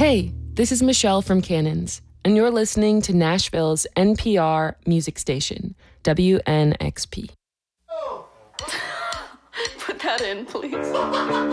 Hey, this is Michelle from Cannons, and you're listening to Nashville's NPR music station, WNXP. Put that in, please.